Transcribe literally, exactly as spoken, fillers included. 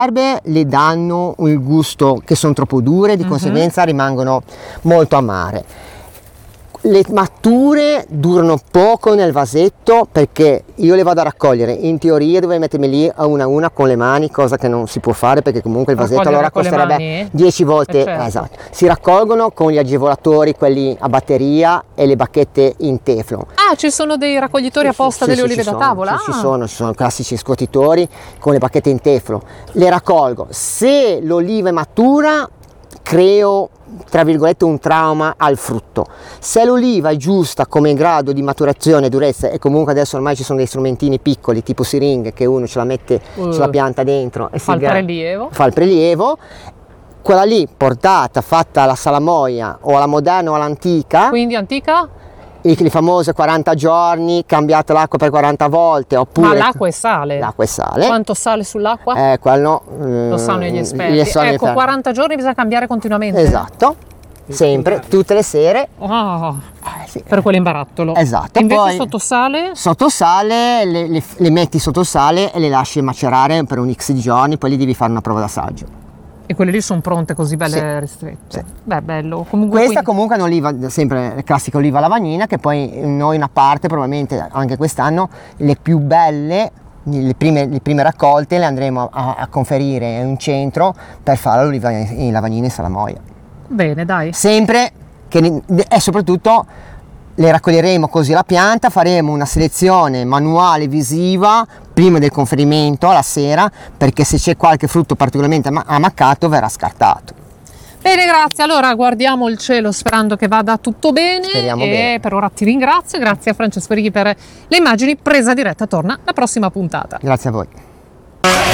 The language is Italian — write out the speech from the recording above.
erbe le danno il gusto che sono troppo dure, di Mhm. conseguenza rimangono molto amare. Le mature durano poco nel vasetto perché io le vado a raccogliere, in teoria dovrei mettermi lì a una a una con le mani, cosa che non si può fare perché comunque il vasetto allora Raccogliere con le costerebbe mani? dieci volte, Eh, certo. esatto. Si raccolgono con gli agevolatori, quelli a batteria e le bacchette in teflon. Ah, ci sono dei raccoglitori apposta Sì, delle sì, olive ci da sono, tavola? sì, ci Ah. sono, ci sono classici scuotitori con le bacchette in teflon. Le raccolgo. Se l'oliva è matura, creo tra virgolette un trauma al frutto. Se l'oliva è giusta come grado di maturazione e durezza, e comunque adesso ormai ci sono dei strumentini piccoli tipo siringhe che uno ce la mette Uh. sulla pianta dentro e Fa si il gra- prelievo. fa il prelievo, quella lì portata, fatta alla salamoia o alla moderna o all'antica, Quindi antica? i le famose quaranta giorni, cambiate l'acqua per quaranta volte, oppure Ma l'acqua è sale? l'acqua e sale. Quanto sale sull'acqua? Eh, quello Lo sanno gli mm, esperti. gli sanno gli Ecco, esperti. quaranta giorni bisogna cambiare continuamente? Esatto, sempre, tutte le sere. Ah, Eh, sì. per quell'imbarattolo. Esatto. Invece Poi sotto sale? sotto sale le, le- le metti sotto sale e le lasci macerare per un x di giorni, poi lì devi fare una prova d'assaggio. E quelle lì sono pronte così belle Sì. ristrette. Sì. Beh, bello. Comunque Questa quindi- comunque è un'oliva, sempre la classica oliva lavagnina, che poi noi una parte, probabilmente anche quest'anno, le più belle, le prime, le prime raccolte le andremo a, a conferire in un centro per fare l'oliva in lavagnina e salamoia. Bene, dai. Sempre che ne- e soprattutto le raccoglieremo così la pianta, faremo una selezione manuale visiva prima del conferimento alla sera, perché se c'è qualche frutto particolarmente ama- ammaccato verrà scartato. Bene, grazie. Allora guardiamo il cielo sperando che vada tutto bene. Speriamo e bene. per ora ti ringrazio. Grazie a Francesco Righi per le immagini. Presa diretta torna la prossima puntata. Grazie a voi.